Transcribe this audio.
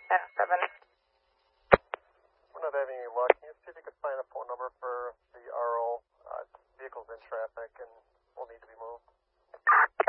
7. We're not having any luck. Can you see if you could find a phone number for the RO? Vehicle's in traffic and will need to be moved.